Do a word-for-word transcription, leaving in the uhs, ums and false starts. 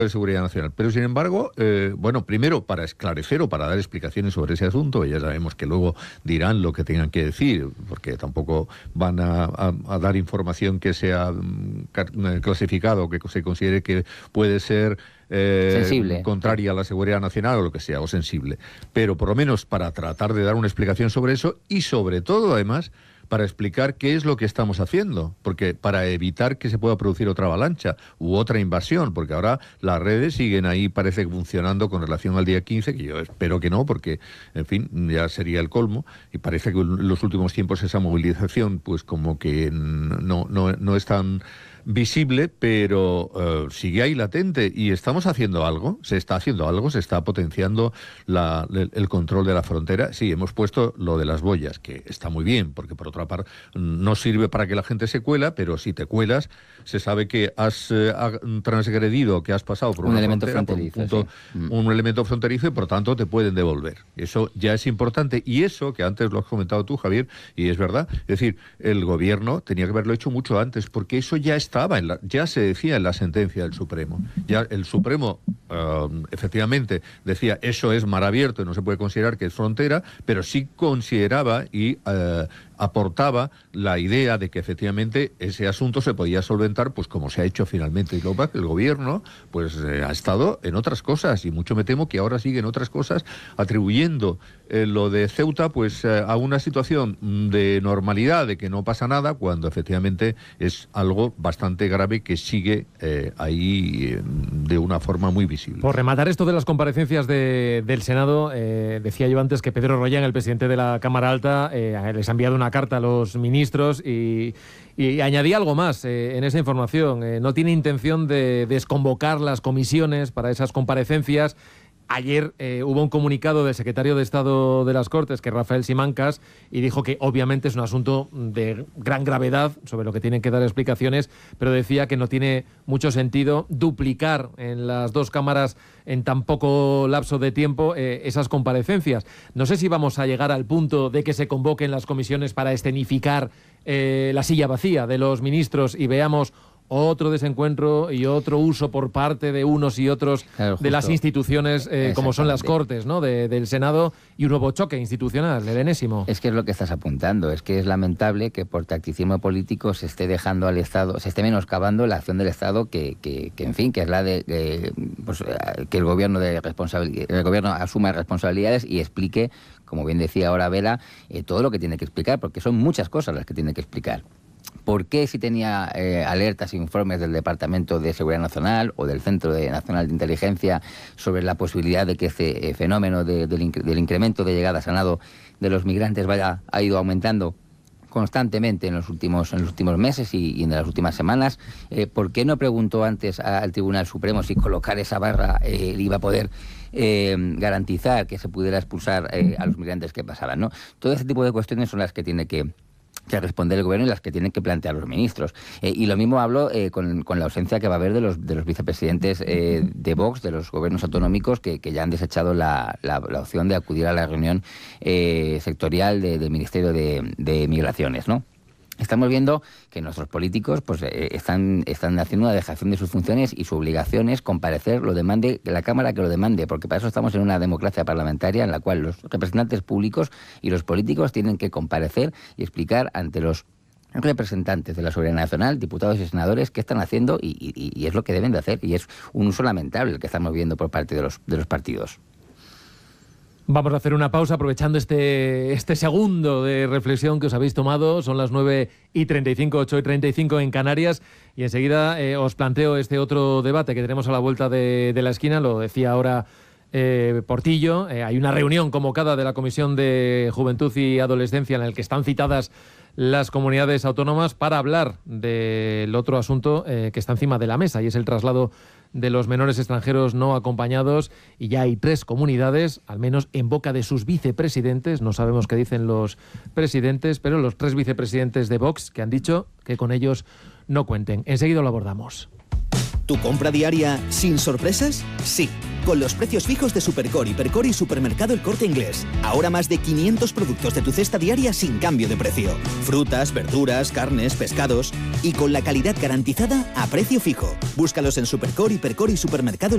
de Seguridad Nacional. Pero, sin embargo, eh, bueno, primero, para esclarecer o para dar explicaciones sobre ese asunto, ya sabemos que luego dirán lo que tengan que decir, porque tampoco van a, a, a dar información que sea um, clasificado, que se considere que puede ser eh, sensible, contraria a la seguridad nacional o lo que sea, o sensible. Pero, por lo menos, para tratar de dar una explicación sobre eso y, sobre todo, además, para explicar qué es lo que estamos haciendo, porque para evitar que se pueda producir otra avalancha u otra invasión, porque ahora las redes siguen ahí, parece, funcionando con relación al día quince, que yo espero que no, porque, en fin, ya sería el colmo, y parece que en los últimos tiempos esa movilización, pues como que no, no, no es tan visible, pero uh, sigue ahí latente, y estamos haciendo algo, se está haciendo algo, se está potenciando la, el, el control de la frontera. Sí, hemos puesto lo de las boyas, que está muy bien, porque por otra parte no sirve para que la gente se cuela, pero si te cuelas, se sabe que has eh, transgredido, que has pasado por un una elemento frontera, fronterizo, por un, punto, sí. un elemento fronterizo, y por tanto te pueden devolver. Eso ya es importante, y eso, que antes lo has comentado tú, Javier, y es verdad, es decir, el gobierno tenía que haberlo hecho mucho antes, porque eso ya está Estaba en la, ya se decía en la sentencia del Supremo. Ya el Supremo, uh, efectivamente, decía eso es mar abierto y no se puede considerar que es frontera, pero sí consideraba y uh, aportaba la idea de que efectivamente ese asunto se podía solventar, pues como se ha hecho finalmente. Y lo que pasa es que el gobierno pues eh, ha estado en otras cosas, y mucho me temo que ahora sigue en otras cosas, atribuyendo eh, lo de Ceuta pues eh, a una situación de normalidad, de que no pasa nada, cuando efectivamente es algo bastante grave que sigue eh, ahí eh, de una forma muy visible. Por rematar esto de las comparecencias de, del Senado, eh, decía yo antes que Pedro Rollán, el presidente de la Cámara Alta, eh, les ha enviado una carta a los ministros y, y añadía algo más eh, en esa información. Eh, no tiene intención de desconvocar las comisiones para esas comparecencias. Ayer eh, hubo un comunicado del secretario de Estado de las Cortes, que es Rafael Simancas, y dijo que obviamente es un asunto de gran gravedad sobre lo que tienen que dar explicaciones, pero decía que no tiene mucho sentido duplicar en las dos cámaras en tan poco lapso de tiempo eh, esas comparecencias. No sé si vamos a llegar al punto de que se convoquen las comisiones para escenificar eh, la silla vacía de los ministros y veamos otro desencuentro y otro uso por parte de unos y otros claro, de las instituciones eh, como son las Cortes, ¿no? De, del Senado, y un nuevo choque institucional, el enésimo. Es que es lo que estás apuntando, es que es lamentable que por tacticismo político se esté dejando al Estado, se esté menoscabando la acción del Estado que, que, que en fin, que es la de, de pues, que el gobierno de responsabilidad, el gobierno asuma responsabilidades y explique, como bien decía ahora Vela, eh, todo lo que tiene que explicar, porque son muchas cosas las que tiene que explicar. ¿Por qué si tenía eh, alertas e informes del Departamento de Seguridad Nacional o del Centro de Nacional de Inteligencia sobre la posibilidad de que este eh, fenómeno de, del, inc del incremento de llegadas al nado de los migrantes vaya ha ido aumentando constantemente en los últimos en los últimos meses y, y en las últimas semanas? Eh, ¿Por qué no preguntó antes al Tribunal Supremo si colocar esa barra eh, iba a poder eh, garantizar que se pudiera expulsar eh, a los migrantes que pasaran, ¿no? Todo ese tipo de cuestiones son las que tiene que que responder el gobierno y las que tienen que plantear los ministros. Eh, y lo mismo hablo eh, con, con la ausencia que va a haber de los, de los vicepresidentes eh, de Vox, de los gobiernos autonómicos, que, que ya han desechado la, la, la opción de acudir a la reunión eh, sectorial de, del Ministerio de, de Migraciones, ¿no? Estamos viendo que nuestros políticos pues eh, están, están haciendo una dejación de sus funciones, y su obligación es comparecer, lo demande la Cámara que lo demande, porque para eso estamos en una democracia parlamentaria en la cual los representantes públicos y los políticos tienen que comparecer y explicar ante los representantes de la soberanía nacional, diputados y senadores, qué están haciendo, y, y, y es lo que deben de hacer, y es un uso lamentable el que estamos viendo por parte de los, de los partidos. Vamos a hacer una pausa aprovechando este, este segundo de reflexión que os habéis tomado. Son las nueve y treinta y cinco, ocho y treinta y cinco en Canarias, y enseguida eh, os planteo este otro debate que tenemos a la vuelta de, de la esquina. Lo decía ahora eh, Portillo. Eh, hay una reunión convocada de la Comisión de Juventud y Adolescencia en la que están citadas las comunidades autónomas para hablar del otro asunto eh, que está encima de la mesa, y es el traslado de los menores extranjeros no acompañados. Y ya hay tres comunidades, al menos en boca de sus vicepresidentes, no sabemos qué dicen los presidentes, pero los tres vicepresidentes de Vox, que han dicho que con ellos no cuenten. Enseguida lo abordamos. ¿Tu compra diaria sin sorpresas? Sí, con los precios fijos de Supercor, Hipercor y Supermercado El Corte Inglés. Ahora más de quinientos productos de tu cesta diaria sin cambio de precio. Frutas, verduras, carnes, pescados, y con la calidad garantizada a precio fijo. Búscalos en Supercor, Hipercor y Supermercado